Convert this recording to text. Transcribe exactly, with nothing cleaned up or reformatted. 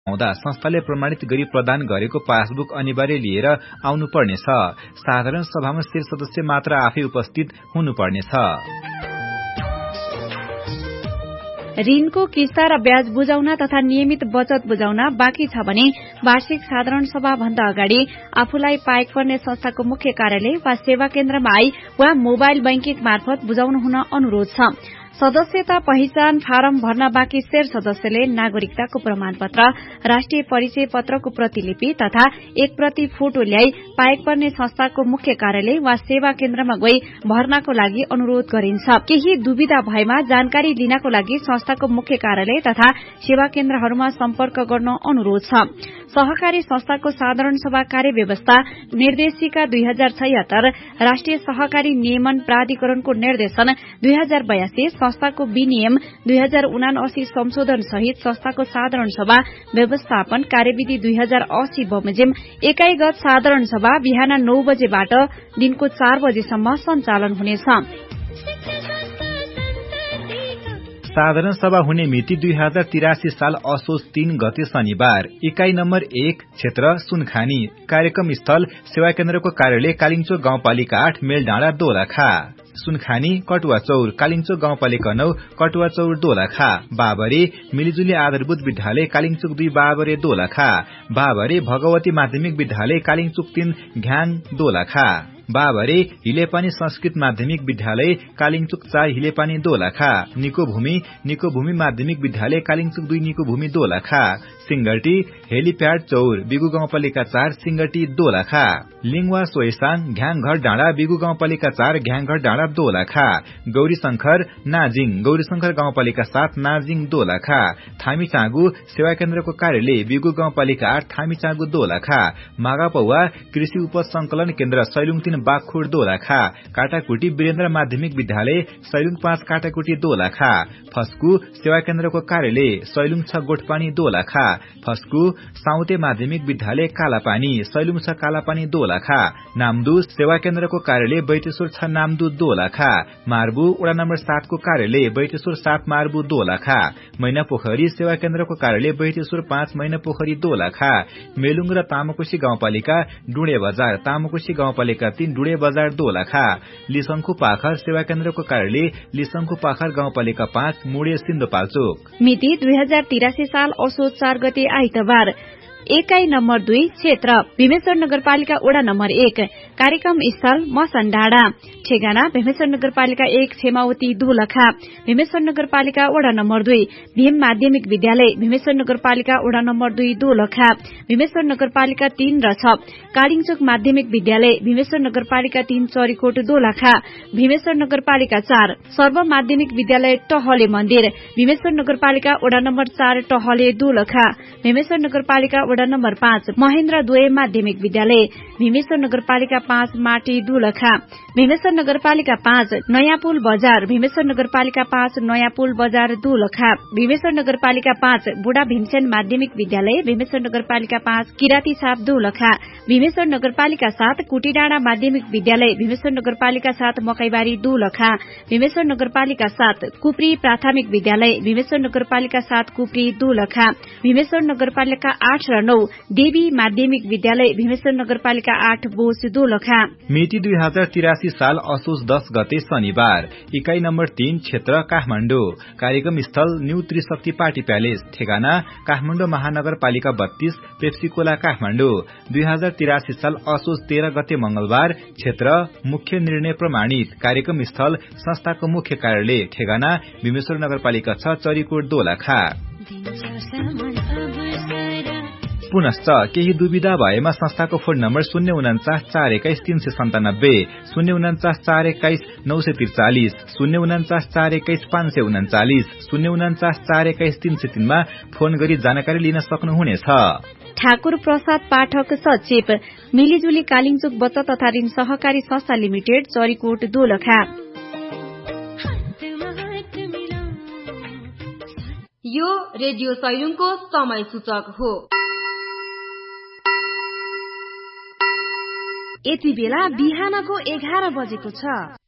हुँदा संस्थाले प्रमाणित गरी प्रदान गरेको पासबुक अनिवार्य लिएर आउनुपर्नेछ। साधारण सभामा शेर सदस्य मात्र आफै उपस्थित हुनुपर्नेछ। ऋणको किस्ता र ब्याज बुझाउन तथा नियमित बचत बुझाउन बाँकी छ भने वार्षिक साधारण सभा भन्दा अगाडि आफूलाई पाएक पर्ने संस्थाको मुख्य कार्यालय वा सेवा केन्द्रमा आई वा मोबाइल बैंकिङ मार्फत बुझाउनु हुन अनुरोध छ। सदस्यता पहिचान फारम भर्न बाँकी शेर सदस्यले नागरिकताको प्रमाणपत्र, राष्ट्रिय परिचय पत्रको प्रतिलिपि तथा एक प्रति फोटो ल्याई पाएक पर्ने संस्थाको मुख्य कार्यालय वा सेवा केन्द्रमा गई भर्नाको लागि अनुरोध गरिन्छ। केही दुविधा भएमा जानकारी लिनको लागि संस्थाको मुख्य कार्यालय तथा सेवा केन्द्रहरूमा सम्पर्क गर्न अनुरोध छ। सहकारी संस्थाको साधारण सभा कार्य व्यवस्था निर्देशिका दुई हजार छयत्तर, राष्ट्रिय सहकारी नियमन प्राधिकरणको निर्देशन दुई हजार बयासी, संस्थाको विनियम दुई हजार उनासी संशोधन सहित संस्थाको साधारण सभा व्यवस्थापन कार्यविधि दुई हजार अस्सी बमोजिम एकाइगत साधारण सभा बिहान नौ बजेबाट दिनको चार बजेसम्म सञ्चालन हुनेछ। साधारण सभा हुने मिति दुई हजार तिरासी साल असोज तीन गते शनिबार। इकाई नम्बर एक क्षेत्र सुनखानी। कार्यक्रम स्थल सेवा केन्द्रको कार्यालय कालिङचोक गाउँपालिका आठ मेलडाँडा दोलखा। सुनखानी कटुवा चौर कालिङचोक गाउँपालिका नौ कटुवा चौर दोलखा। बाबरे मिलिजुली आधारभूत विद्यालय कालिङचोक दुई बाबरे दोलखा। बाबरे भगवती माध्यमिक विद्यालय कालिङचोक तीन घ्याङ दोलखा। बाबरे हिलेपानी संस्कृत माध्यमिक विद्यालय कालिङचोक चार हिलेपानी दोलखा। निको भूमि निको भूमि माध्यमिक विद्यालय कालिङचोक दुई निको भूमि दोलखा। सिंगटी हेलिप्याड चौर बिगु गाउँपालिका चार सिंगटी दोलखा। लिङवा सोयसाङ घ्याङघर डाँडा बिगु गाउँपालिका चार घ्याङघर डाँडा दोलखा। गौरी शंकर नाजिङ गौरी शंकर गाउँपालिका सात नाजिङ दोलखा। थामी चाँगु सेवा केन्द्रको कार्यालय बिगु गाउँपालिका आठ थामी चाँगु दोलखा। मागापौवा कृषि उपज संकलन केन्द्र सैलुङ तीन बागखोर दोलखा। काटाकुटी वीरेन्द्र माध्यमिक विद्यालय सैलुङ पाँच काटाकुटी दोलखा। फस्कु सेवा केन्द्रको कार्यालय सैलुङ छ गोठपानी दोलखा। फस्कु साउते माध्यमिक विद्यालय कालापानी सैलुङ छ कालापानी दोलखा। नामदु सेवा केन्द्रको कार्यालय बैतेश्वर छ नामदु दोलखा। मार्बु वडा नम्बर सात को कार्यालय बैतेश्वर सात मार्बु दोलखा। मैना पोखरी सेवा केन्द्रको कार्यालय बैतेश्वर पाँच मैना पोखरी दोलखा। मेलुङ र तामाकोशी गाउँपालिका डुडे बजार तामाकोशी गाउँपालिका तीन डुडे बजार दोलखा। लिसंखु पाखर सेवा केन्द्रको कार्यालय लिसंखु पाखर गाउँपालिका पाँच मुडे सिन्धुपाल्चोक। मिति दुई हजार तिरासी साल असोज चार गते आइतबार। एकाई नम्बर दुई क्षेत्र भीमेश्वर नगरपालिका वडा नम्बर एक। कार्यक्रम स्थल मसनडाँडा। ठेगाना भीमेश्वर नगरपालिका एक क्षेमावती दोलखा। भीमेश्वर नगरपालिका वडा नम्बर दुई भीम माध्यमिक विद्यालय भीमेश्वर नगरपालिका वडा नम्बर दुई दोलखा। भीमेश्वर नगरपालिका तीन र छ कालिङचोक माध्यमिक विद्यालय भीमेश्वर नगरपालिका तीन चरीकोट दोलखा। भीमेश्वर नगरपालिका चार सर्व माध्यमिक विद्यालय टहले मन्दिर भीमेश्वर नगरपालिका वडा नम्बर चार टहले दोलखा। भीमेश्वर नगरपालिका वडा नम्बर पाँच महेन्द्र दुए माध्यमिक विद्यालय भीमेश्वर नगरपालिका पाँच माटी दोलखा। भीमेश्वर नगरपालिका पाँच नयाँ पुल बजार भीमेश्वर नगरपालिका पाँच नयाँ पुल बजार दोलखा। भीमेश्वर नगरपालिका पाँच बुढा भीमसेन माध्यमिक विद्यालय भीमेश्वर नगरपालिका पाँच किराती साप दोलखा। भीमेश्वर नगरपालिका सात कुटीडाँडा माध्यमिक विद्यालय भीमेश्वर नगरपालिका सात मकैबारी दोलखा। भीमेश्वर नगरपालिका सात कुप्री प्राथमिक विद्यालय भीमेश्वर नगरपालिका सात कुप्री दोलखा। भीमेश्वर नगरपालिका आठ र नौ देवी माध्यमिक विद्यालय भीमेश्वर नगरपालिका आठ बोस दोलखा। मिति दुई हजार तिरासी साल असोज दस गते शनिबार। इकाई नम्बर तीन क्षेत्र काठमाडौँ। कार्यक्रम स्थल न्यू त्रिशक्ति पार्टी प्यालेस। ठेगाना काठमाडौँ महानगरपालिका बत्तीस पेप्सीकोला काठमाडौँ। दुई हजार तिरासी साल असोज तेह्र गते मंगलबार। क्षेत्र मुख्य निर्णय प्रमाणित। कार्यक्रम स्थल संस्थाको मुख्य कार्यालय। ठेगाना भीमेश्वर नगरपालिका छ चरीकोट दोलखा। पुनश्च केही दुविधा भएमा संस्थाको फोन नम्बर शून्य उन्चास चार एक्काइस तीन सय सन्तानब्बे शून्य उन्चास चार एक्काइस नौ सय त्रिचालिस शून्य उन्चास चार एक्काइस पाँच सय उन्चालिस शून्य उन्चास चार एक्काइस तीन सय तीनमा फोन गरी जानकारी लिन सक्नुहुनेछ। ठाकुर प्रसाद पाठक सचिव मिलिजुली कालिङचोक बचत तथा ऋण सहकारी संस्था लिमिटेड चरीकोट दोलखा। यो रेडियो सैलुङको समय सूचक हो। यति बेला बिहानको एघार बजेको छ।